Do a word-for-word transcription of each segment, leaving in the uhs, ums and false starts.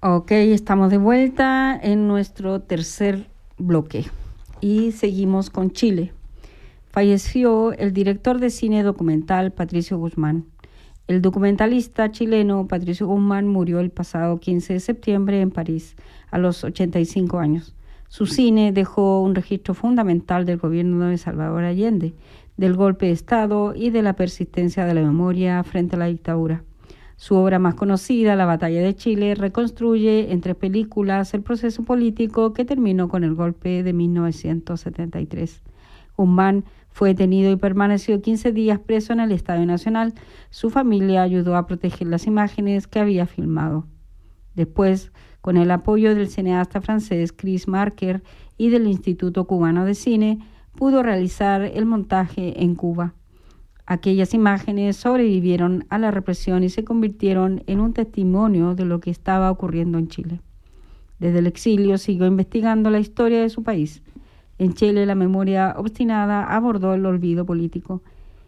Ok, estamos de vuelta en nuestro tercer bloque y seguimos con Chile. Falleció el director de cine documental Patricio Guzmán. El documentalista chileno Patricio Guzmán murió el pasado quince de septiembre en París, a los ochenta y cinco años. Su cine dejó un registro fundamental del gobierno de Salvador Allende, del golpe de Estado y de la persistencia de la memoria frente a la dictadura. Su obra más conocida, La Batalla de Chile, reconstruye en tres películas el proceso político que terminó con el golpe de mil novecientos setenta y tres. Guzmán fue detenido y permaneció quince días preso en el Estadio Nacional. Su familia ayudó a proteger las imágenes que había filmado. Después, con el apoyo del cineasta francés Chris Marker y del Instituto Cubano de Cine, pudo realizar el montaje en Cuba. Aquellas imágenes sobrevivieron a la represión y se convirtieron en un testimonio de lo que estaba ocurriendo en Chile. Desde el exilio siguió investigando la historia de su país. En Chile, la memoria obstinada abordó el olvido político.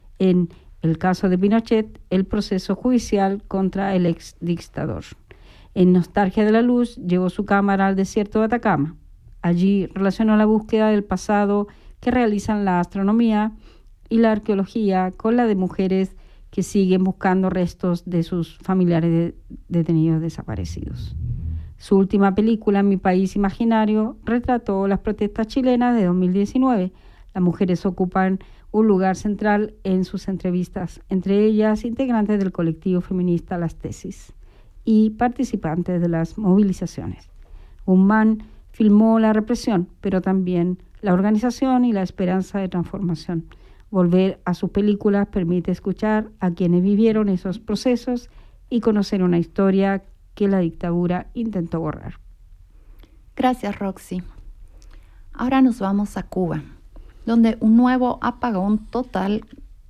En el caso de Pinochet, el proceso judicial contra el ex dictador. En Nostalgia de la Luz, llevó su cámara al desierto de Atacama. Allí relacionó la búsqueda del pasado que realizan la astronomía y la arqueología con la de mujeres que siguen buscando restos de sus familiares de, detenidos desaparecidos. Su última película, Mi País Imaginario, retrató las protestas chilenas de dos mil diecinueve. Las mujeres ocupan un lugar central en sus entrevistas, entre ellas integrantes del colectivo feminista Las Tesis y participantes de las movilizaciones. Guzmán filmó la represión, pero también la organización y la esperanza de transformación. Volver a sus películas permite escuchar a quienes vivieron esos procesos y conocer una historia que la dictadura intentó borrar. Gracias, Roxy. Ahora nos vamos a Cuba, donde un nuevo apagón total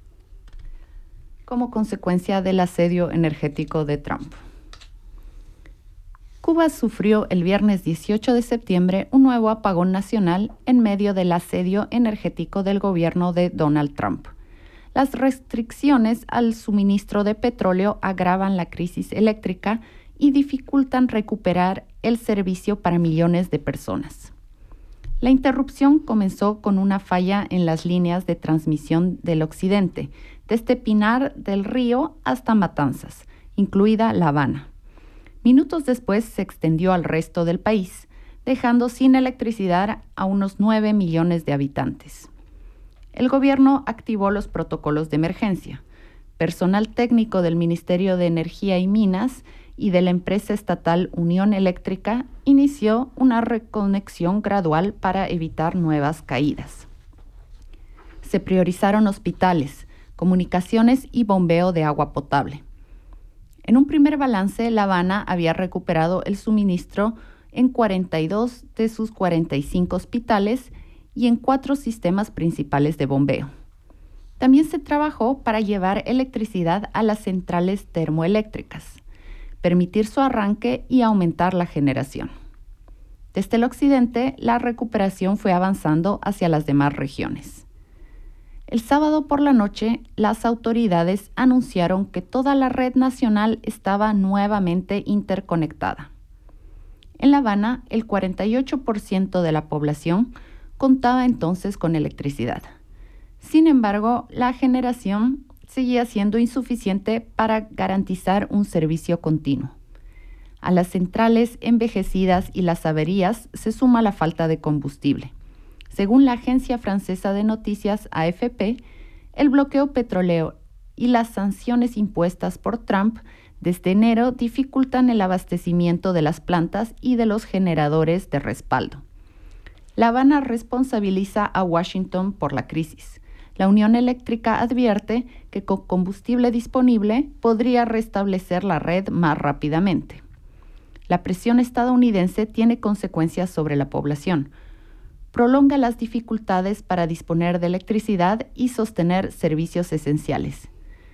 como consecuencia del asedio energético de Trump. Cuba sufrió el viernes dieciocho de septiembre un nuevo apagón nacional en medio del asedio energético del gobierno de Donald Trump. Las restricciones al suministro de petróleo agravan la crisis eléctrica y dificultan recuperar el servicio para millones de personas. La interrupción comenzó con una falla en las líneas de transmisión del occidente, desde Pinar del Río hasta Matanzas, incluida La Habana. Minutos después se extendió al resto del país, dejando sin electricidad a unos nueve millones de habitantes. El gobierno activó los protocolos de emergencia. Personal técnico del Ministerio de Energía y Minas y de la empresa estatal Unión Eléctrica inició una reconexión gradual para evitar nuevas caídas. Se priorizaron hospitales, comunicaciones y bombeo de agua potable. En un primer balance, La Habana había recuperado el suministro en cuarenta y dos de sus cuarenta y cinco hospitales y en cuatro sistemas principales de bombeo. También se trabajó para llevar electricidad a las centrales termoeléctricas, permitir su arranque y aumentar la generación. Desde el occidente, la recuperación fue avanzando hacia las demás regiones. El sábado por la noche, las autoridades anunciaron que toda la red nacional estaba nuevamente interconectada. En La Habana, el cuarenta y ocho por ciento de la población contaba entonces con electricidad. Sin embargo, la generación seguía siendo insuficiente para garantizar un servicio continuo. A las centrales envejecidas y las averías se suma la falta de combustible. Según la agencia francesa de noticias A F P, el bloqueo petrolero y las sanciones impuestas por Trump desde enero dificultan el abastecimiento de las plantas y de los generadores de respaldo. La Habana responsabiliza a Washington por la crisis. La Unión Eléctrica advierte que con combustible disponible podría restablecer la red más rápidamente. La presión estadounidense tiene consecuencias sobre la población. Prolonga las dificultades para disponer de electricidad y sostener servicios esenciales.